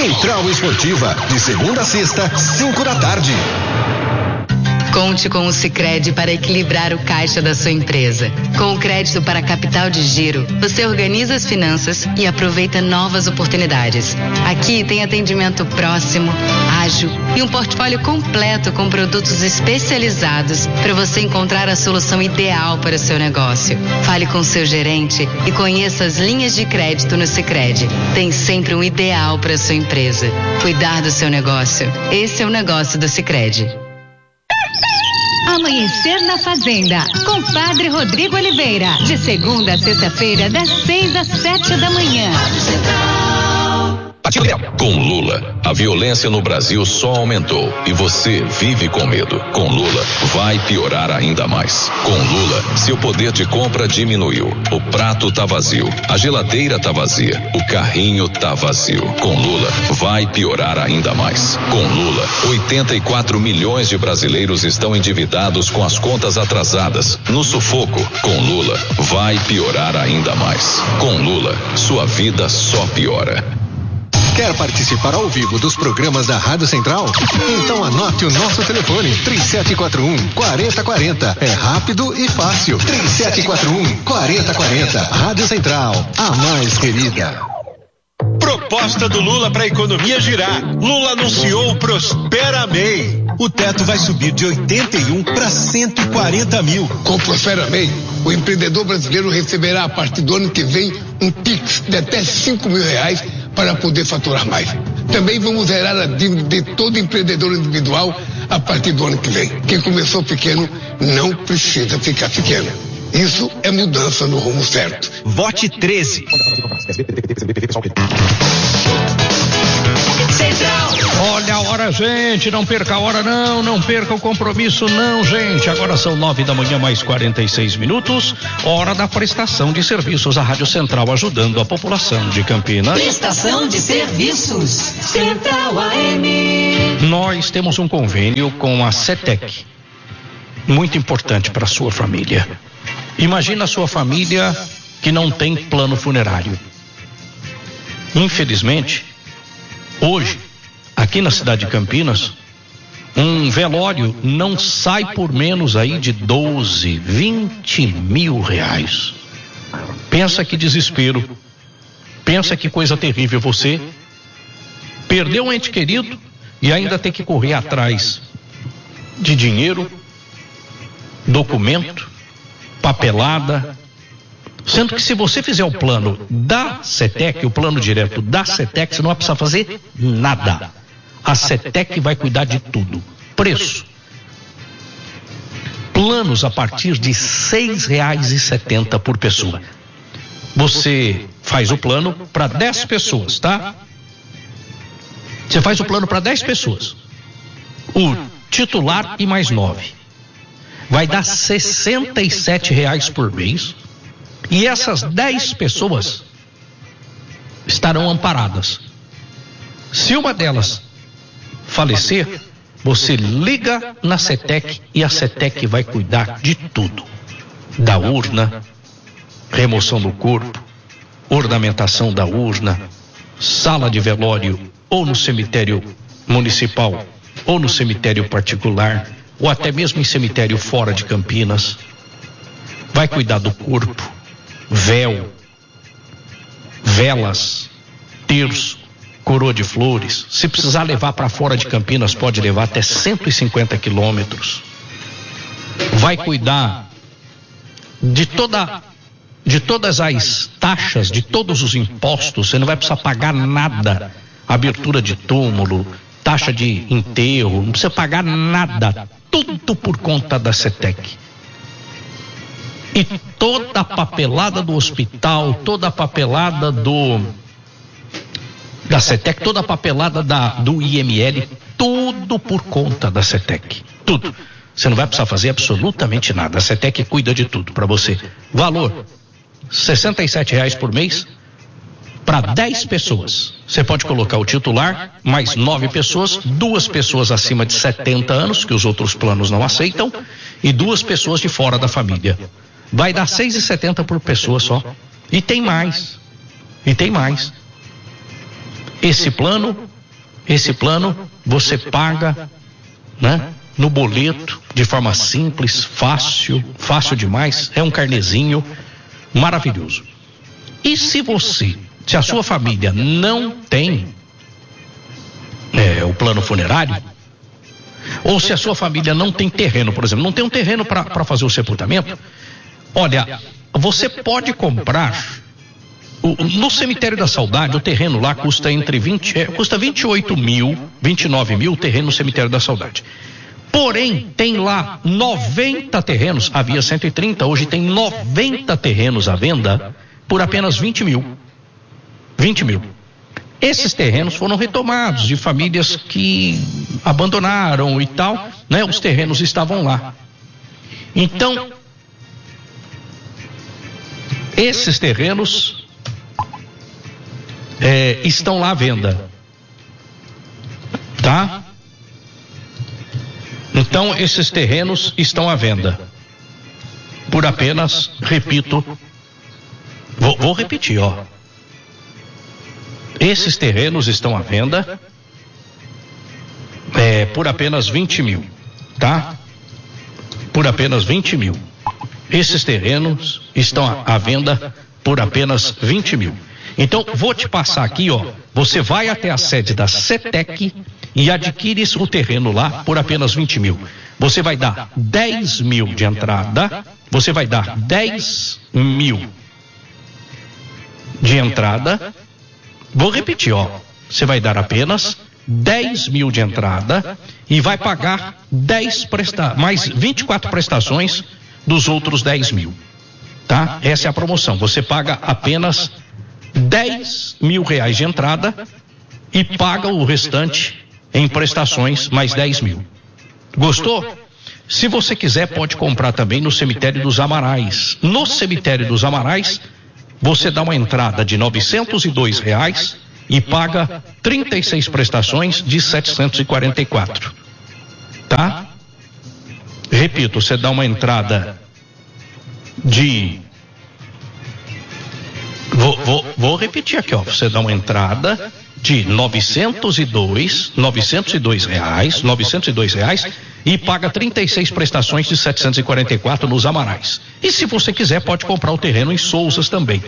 Central Esportiva, de segunda a sexta, 5 da tarde. Conte com o Sicredi para equilibrar o caixa da sua empresa. Com o crédito para capital de giro, você organiza as finanças e aproveita novas oportunidades. Aqui tem atendimento próximo, ágil e um portfólio completo com produtos especializados para você encontrar a solução ideal para o seu negócio. Fale com seu gerente e conheça as linhas de crédito no Sicredi. Tem sempre um ideal para a sua empresa. Cuidar do seu negócio. Esse é o negócio do Sicredi. Amanhecer na Fazenda, com Padre Rodrigo Oliveira, de segunda a sexta-feira, das 6 às 7 da manhã. Com Lula, a violência no Brasil só aumentou e você vive com medo. Com Lula, vai piorar ainda mais. Com Lula, seu poder de compra diminuiu. O prato tá vazio, a geladeira tá vazia, o carrinho tá vazio. Com Lula, vai piorar ainda mais. Com Lula, 84 milhões de brasileiros estão endividados com as contas atrasadas, no sufoco. Com Lula, vai piorar ainda mais. Com Lula, sua vida só piora. Quer participar ao vivo dos programas da Rádio Central? Então anote o nosso telefone, 3741-4040. É rápido e fácil. 3741-4040. Rádio Central, a mais querida. Proposta do Lula para a economia girar. Lula anunciou o Prospera MEI. O teto vai subir de 81 para 140 mil. Com o Prospera MEI, o empreendedor brasileiro receberá a partir do ano que vem um Pix de até R$5 mil para poder faturar mais. Também vamos zerar a dívida de todo empreendedor individual a partir do ano que vem. Quem começou pequeno não precisa ficar pequeno. Isso é mudança no rumo certo. Vote 13. Olha a hora, gente, não perca a hora não perca o compromisso não, gente. Agora são 9 da manhã mais 46 minutos, hora da prestação de serviços. A Rádio Central ajudando a população de Campinas. Prestação de serviços, Central AM. Nós temos um convênio com a CETEC, muito importante para a sua família. Imagina a sua família que não tem plano funerário. Infelizmente, hoje, aqui na cidade de Campinas, um velório não sai por menos aí de 12, 20 mil reais. Pensa que desespero, pensa que coisa terrível. Você perdeu um ente querido e ainda tem que correr atrás de dinheiro, documento, papelada, sendo que se você fizer o plano da CETEC, o plano direto da CETEC, você não vai precisar fazer nada. A CETEC vai cuidar de tudo. Preço. Planos a partir de R$6,70 por pessoa. Você faz o plano para 10 pessoas, tá? Você faz o plano para 10 pessoas. O titular e mais 9. Vai dar R$67 por mês. E essas 10 pessoas estarão amparadas. Se uma delas falecer, você liga na CETEC e a CETEC vai cuidar de tudo. Da urna, remoção do corpo, ornamentação da urna, sala de velório ou no cemitério municipal ou no cemitério particular ou até mesmo em cemitério fora de Campinas. Vai cuidar do corpo, véu, velas, terço, coroa de flores. Se precisar levar para fora de Campinas, pode levar até 150 quilômetros. Vai cuidar de todas as taxas, de todos os impostos. Você não vai precisar pagar nada. Abertura de túmulo, taxa de enterro, não precisa pagar nada. Tudo por conta da CETEC. E toda a papelada do hospital, toda a papelada da CETEC, toda a papelada do IML, tudo por conta da CETEC. Tudo. Você não vai precisar fazer absolutamente nada. A CETEC cuida de tudo para você. Valor: R$67 por mês para 10 pessoas. Você pode colocar o titular, mais 9 pessoas, 2 pessoas acima de 70 anos, que os outros planos não aceitam, e 2 pessoas de fora da família. Vai dar R$6,70 por pessoa só. E tem mais. Esse plano Esse plano você paga, né, no boleto, de forma simples, fácil demais, é um carnezinho maravilhoso. E se a sua família não tem o plano funerário, ou se a sua família não tem terreno, por exemplo, não tem um terreno para fazer o sepultamento, olha, você pode comprar no Cemitério da Saudade. O terreno lá custa custa 28 mil, 29 mil o terreno no Cemitério da Saudade. Porém, tem lá 90 terrenos, havia 130, hoje tem 90 terrenos à venda por apenas 20 mil. 20 mil. Esses terrenos foram retomados de famílias que abandonaram e tal, né? Os terrenos estavam lá. Então, esses terrenos estão lá à venda, tá? Então, esses terrenos estão à venda por apenas, repito, vou repetir, ó. Esses terrenos estão à venda por apenas 20 mil, tá? Por apenas 20 mil. Esses terrenos estão à venda por apenas 20 mil. Então, vou te passar aqui, ó. Você vai até a sede da CETEC e adquire o terreno lá por apenas 20 mil. Você vai dar 10 mil de entrada. Você vai dar 10 mil de entrada. Vou repetir, ó. Você vai dar apenas 10 mil de entrada e vai pagar mais 24 prestações dos outros 10 mil. Tá? Essa é a promoção. Você paga apenas 10 mil reais de entrada e paga o restante em prestações, mais 10 mil. Gostou? Se você quiser, pode comprar também no Cemitério dos Amarais. No Cemitério dos Amarais, você dá uma entrada de R$902 e paga 36 prestações de 744. Tá? Repito, você dá uma entrada de... Vou repetir aqui, ó. Você dá uma entrada de R$902 e paga 36 prestações de 744 nos Amarais. E se você quiser, pode comprar o terreno em Sousas também.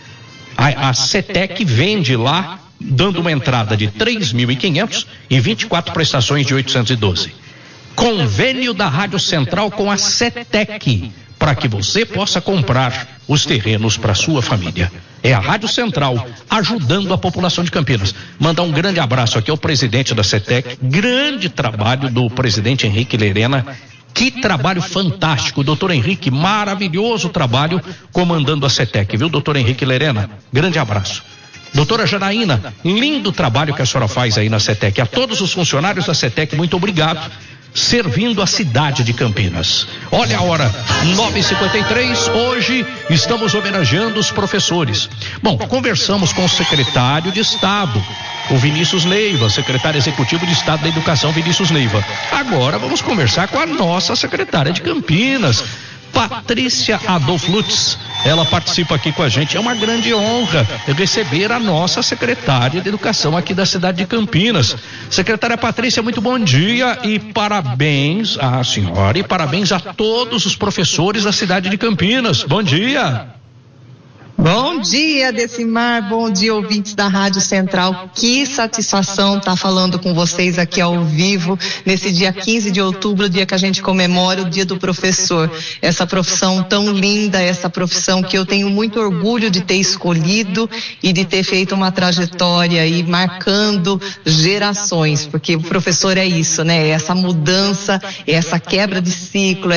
A CETEC vende lá, dando uma entrada de 3.500 e 24 prestações de 812. Convênio da Rádio Central com a CETEC, para que você possa comprar os terrenos para sua família. É a Rádio Central ajudando a população de Campinas. Mandar um grande abraço aqui ao presidente da CETEC. Grande trabalho do presidente Henrique Lerena. Que trabalho fantástico, doutor Henrique, maravilhoso trabalho comandando a CETEC, viu, doutor Henrique Lerena? Grande abraço. Doutora Janaína, lindo trabalho que a senhora faz aí na CETEC. A todos os funcionários da CETEC, muito obrigado, servindo a cidade de Campinas. Olha a hora, 9h53, hoje estamos homenageando os professores. Bom, conversamos com o secretário de Estado, o Vinícius Neiva, secretário executivo de Estado da Educação, Vinícius Neiva. Agora vamos conversar com a nossa secretária de Campinas, Patrícia Adolfo Lutz. Ela participa aqui com a gente. É uma grande honra receber a nossa secretária de Educação aqui da cidade de Campinas. Secretária Patrícia, muito bom dia e parabéns à senhora e parabéns a todos os professores da cidade de Campinas. Bom dia. Bom dia, Decimar, bom dia, ouvintes da Rádio Central. Que satisfação estar falando com vocês aqui ao vivo, nesse dia 15 de outubro, dia que a gente comemora o Dia do Professor. Essa profissão tão linda, essa profissão que eu tenho muito orgulho de ter escolhido e de ter feito uma trajetória aí, marcando gerações, porque o professor é isso, né? Essa mudança, essa quebra de ciclo,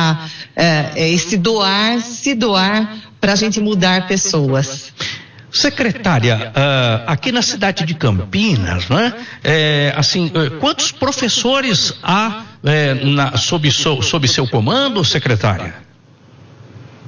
esse se doar para a gente mudar pessoas. Secretária, aqui na cidade de Campinas, né? Quantos professores há sob seu comando, secretária?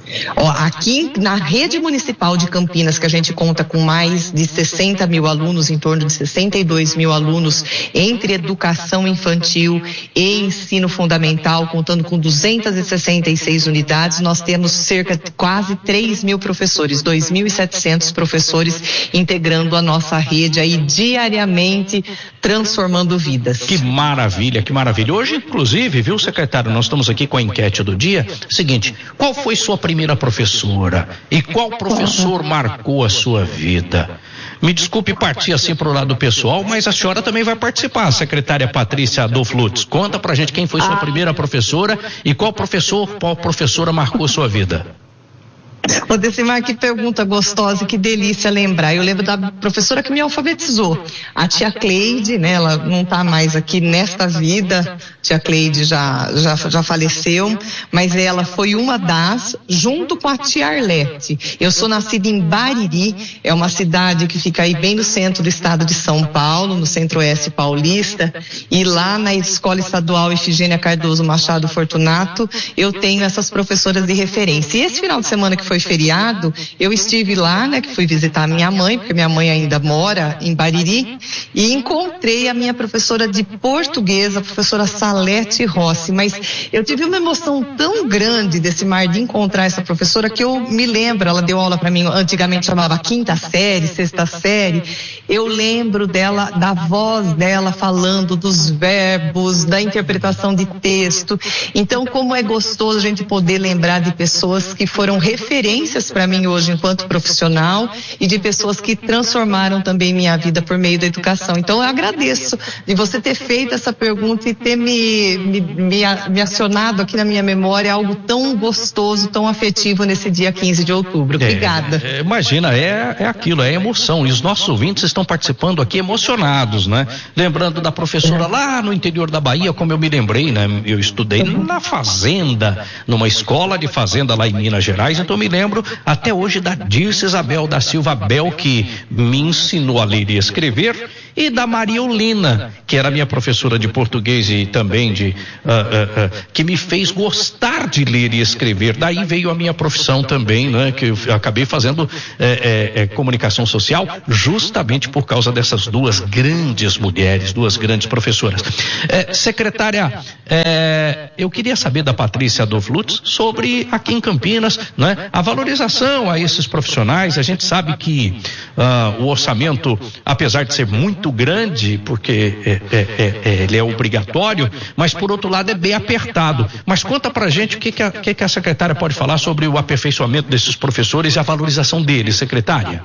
Aqui na rede municipal de Campinas, que a gente conta com mais de 60 mil alunos, em torno de 62 mil alunos, entre educação infantil e ensino fundamental, contando com 266 unidades, nós temos cerca de quase 3 mil professores, 2.700 professores integrando a nossa rede aí diariamente, transformando vidas. Que maravilha, que maravilha. Hoje, inclusive, viu, secretário, nós estamos aqui com a enquete do dia. Seguinte, qual foi sua primeira professora e qual professor marcou a sua vida? Me desculpe partir assim para o lado pessoal, mas a senhora também vai participar, secretária Patrícia Adolfo Lutz. Conta pra gente quem foi sua primeira professora e qual professora marcou a sua vida. Ô Decimar, que pergunta gostosa, que delícia lembrar. Eu lembro da professora que me alfabetizou, a tia Cleide, né? Ela não está mais aqui nesta vida, tia Cleide já faleceu, mas ela foi uma das, junto com a tia Arlete. Eu sou nascida em Bariri, é uma cidade que fica aí bem no centro do estado de São Paulo, no centro-oeste paulista, e lá na Escola Estadual Efigênia Cardoso Machado Fortunato, eu tenho essas professoras de referência. E esse final de semana que foi feriado, eu estive lá, né, que fui visitar a minha mãe, porque minha mãe ainda mora em Bariri, e encontrei a minha professora de português, a professora Salete Rossi, mas eu tive uma emoção tão grande desse mar de encontrar essa professora que eu me lembro, ela deu aula para mim, antigamente chamava quinta série, sexta série, eu lembro dela, da voz dela falando dos verbos, da interpretação de texto. Então, como é gostoso a gente poder lembrar de pessoas que foram referências para mim hoje enquanto profissional e de pessoas que transformaram também minha vida por meio da educação. Então eu agradeço de você ter feito essa pergunta e ter me acionado aqui na minha memória algo tão gostoso, tão afetivo nesse dia 15 de outubro. Obrigada. Imagina, é aquilo, é emoção, e os nossos ouvintes estão participando aqui emocionados, né? Lembrando da professora lá no interior da Bahia, como eu me lembrei, né? Eu estudei na fazenda, numa escola de fazenda lá em Minas Gerais, então me lembro até hoje da Dirce Isabel da Silva Bel, que me ensinou a ler e escrever, e da Maria Olina, que era minha professora de português e também que me fez gostar de ler e escrever. Daí veio a minha profissão também, né, que eu acabei fazendo comunicação social justamente por causa dessas duas grandes mulheres, duas grandes professoras. Secretária, eu queria saber da Patrícia Adolfo Lutz sobre aqui em Campinas, né, a valorização a esses profissionais. A gente sabe que o orçamento, apesar de ser muito grande, porque ele é obrigatório, mas por outro lado é bem apertado. Mas conta pra gente o que a secretária pode falar sobre o aperfeiçoamento desses professores e a valorização deles, secretária.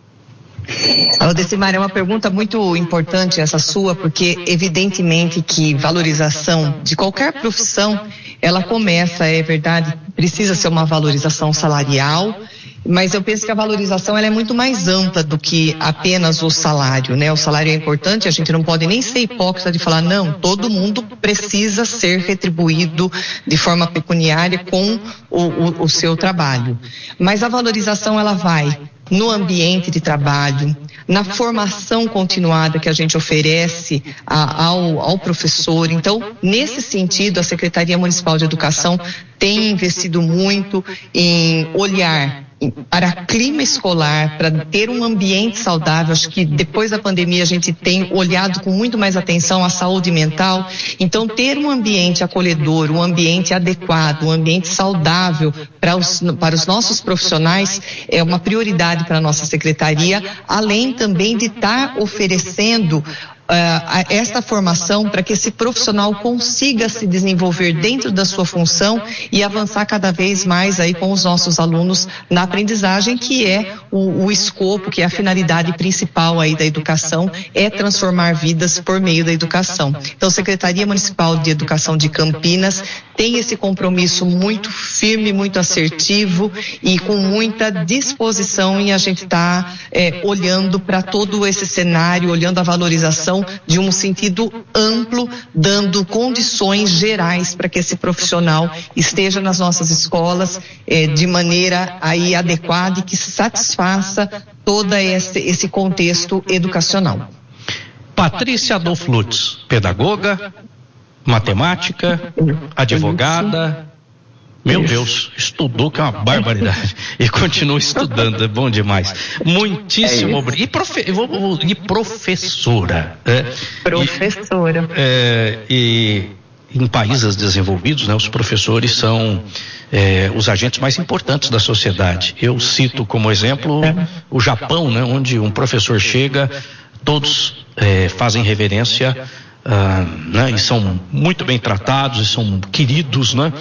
Decimar, é uma pergunta muito importante essa sua, porque evidentemente que valorização de qualquer profissão, ela começa, é verdade, precisa ser uma valorização salarial, mas eu penso que a valorização ela é muito mais ampla do que apenas o salário, né? O salário é importante, a gente não pode nem ser hipócrita de falar, não, todo mundo precisa ser retribuído de forma pecuniária com o seu trabalho. Mas a valorização ela vai no ambiente de trabalho, na formação continuada que a gente oferece ao professor. Então, nesse sentido, a Secretaria Municipal de Educação tem investido muito em olhar para clima escolar, para ter um ambiente saudável. Acho que depois da pandemia a gente tem olhado com muito mais atenção à saúde mental. Então, ter um ambiente acolhedor, um ambiente adequado, um ambiente saudável para os nossos profissionais é uma prioridade para a nossa secretaria, além também de estar oferecendo esta formação para que esse profissional consiga se desenvolver dentro da sua função e avançar cada vez mais aí com os nossos alunos na aprendizagem, que é o escopo, que é a finalidade principal aí da educação, é transformar vidas por meio da educação. Então, a Secretaria Municipal de Educação de Campinas tem esse compromisso muito firme, muito assertivo e com muita disposição em a gente estar olhando para todo esse cenário, olhando a valorização de um sentido amplo, dando condições gerais para que esse profissional esteja nas nossas escolas de maneira aí adequada e que satisfaça todo esse contexto educacional. Patrícia Adolfo Lutz, pedagoga, matemática, advogada, Meu Deus, estudou que é uma barbaridade. E continua estudando, é bom demais. Muitíssimo obrigado. E professora. Professora. E em países desenvolvidos, né, os professores são os agentes mais importantes da sociedade. Eu cito como exemplo o Japão, né, onde um professor chega, todos fazem reverência, né, e são muito bem tratados, e são queridos, né?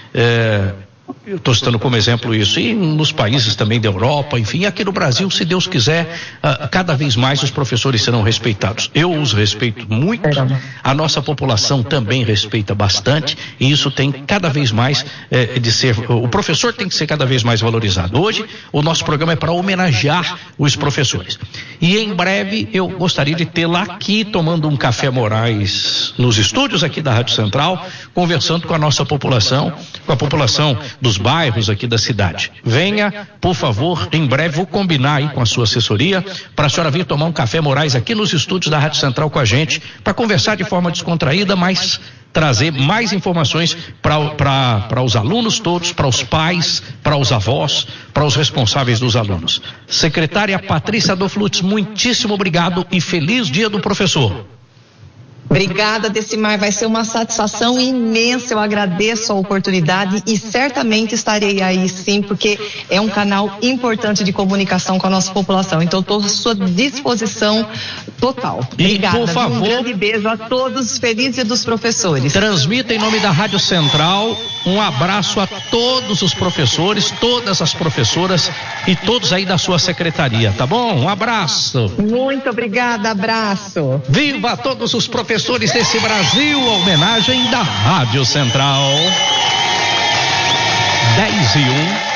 Eu estou citando como exemplo isso, e nos países também da Europa, enfim, aqui no Brasil, se Deus quiser, cada vez mais os professores serão respeitados. Eu os respeito muito, a nossa população também respeita bastante, e isso tem cada vez mais de ser, o professor tem que ser cada vez mais valorizado. Hoje, o nosso programa é para homenagear os professores. E em breve, eu gostaria de tê-la aqui, tomando um café Moraes, nos estúdios aqui da Rádio Central, conversando com a nossa população, com a população dos bairros aqui da cidade. Venha, por favor, em breve, vou combinar aí com a sua assessoria para a senhora vir tomar um café Moraes aqui nos estúdios da Rádio Central com a gente, para conversar de forma descontraída, mas trazer mais informações para os alunos todos, para os pais, para os avós, para os responsáveis dos alunos. Secretária Patrícia Adolfo Lutz, muitíssimo obrigado e feliz Dia do Professor. Obrigada, Decimar, vai ser uma satisfação imensa, eu agradeço a oportunidade e certamente estarei aí sim, porque é um canal importante de comunicação com a nossa população, então estou à sua disposição total. Obrigada, e por favor, um grande beijo a todos, feliz Dia dos Professores. Transmita em nome da Rádio Central um abraço a todos os professores, todas as professoras e todos aí da sua secretaria, tá bom? Um abraço. Muito obrigada, abraço. Viva todos os professores desse Brasil, a homenagem da Rádio Central. 10:01.